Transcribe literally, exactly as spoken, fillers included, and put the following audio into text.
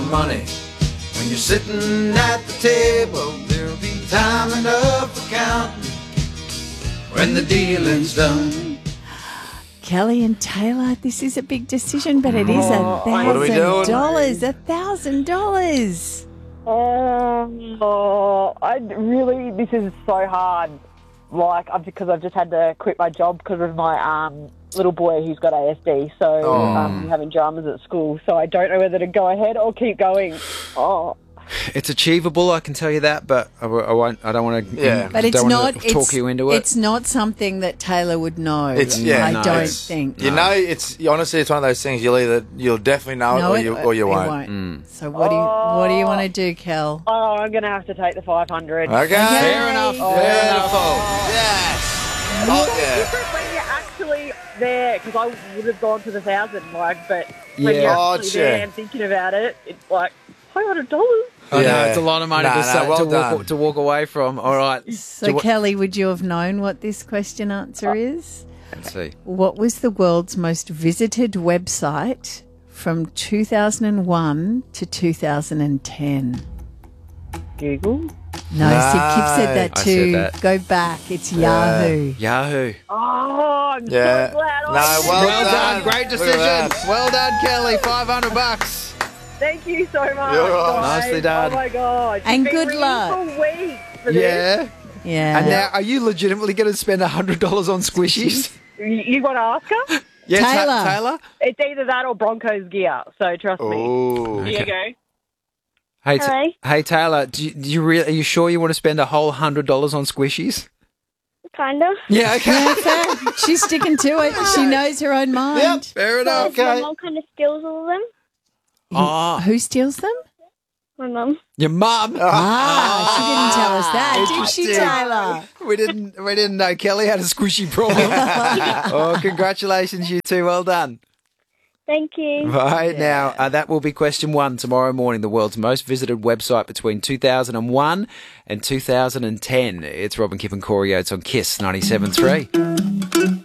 money. When you're sitting at the table, there'll be time enough for counting when the dealing's done. Kelly and Taylor, this is a big decision, but it is a What are we thousand doing? dollars. A thousand dollars. Oh, I really, this is so hard. Like, I'm because I've just had to quit my job because of my um, little boy who's got A S D. So Oh. um, having dramas at school. So I don't know whether to go ahead or keep going. Oh, It's achievable, I can tell you that, but I, w- I won't. I don't want to. Yeah. But it's don't not. want to talk it's, you into it. It's not something that Taylor would know. It's- yeah, I no, don't it's- think. You know, it's honestly, it's one of those things. You'll either you'll definitely know, know it, or it you or you won't. Mm. So what do you what do you want to do, Kel? oh I'm going to have to take the five hundred. Okay, Fair enough. Fair enough. Beautiful. Yes. Oh, It's yeah. different when you're actually there, because I would have gone to the thousand, like, but when Yeah. you're Oh, actually sure. there and thinking about it, it's like five hundred dollars. I know, Yeah. it's a lot of money Nah, to, nah, say, well to, walk, done. to walk away from. All right. So Do what- Kelly, would you have known what this question answer is? Let's see. What was the world's most visited website from two thousand one to two thousand ten? Google. No, Sid Kip said No. that I too. said that. Go back. It's Yahoo. Yahoo. Oh, I'm Yeah. so glad. No, I did well it. Well done. done. Great Look at decision. that. Well done, Kelly. Five hundred bucks. Thank you so much. You're welcome. guys. Nicely done. Oh my god. And You've been good ringing luck. For weeks for this. Yeah. Yeah. And now, are you legitimately going to spend a hundred dollars on squishies? You, you want to ask her? Yeah, Ta- Taylor. Taylor. It's either that or Broncos gear. So trust me. Ooh. Here you go. Hey, Ta- Hello. hey, Taylor. Do you, do you really? Are you sure you want to spend a whole hundred dollars on squishies? Kinda. Yeah. Okay. Yeah, fair. She's sticking to it. She knows her own mind. Yep. Fair enough. My mum kind of steals all of them. Oh, Who steals them? My mum. your mum. Ah, she didn't tell us that, did she, Interesting. Taylor? We didn't. We didn't know Kelly had a squishy problem. Oh, congratulations, you two. Well done. Thank you. Right now, uh, that will be question one tomorrow morning. The world's most visited website between two thousand one and two thousand ten. It's Robin Kipp and Corey Oates on Kiss ninety-seven point three.